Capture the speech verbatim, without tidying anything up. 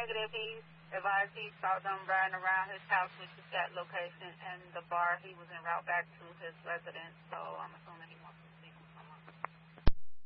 negative. He advised he saw them riding around his house, which is that location, and the bar. He was en route back to his residence, so I'm assuming he wants to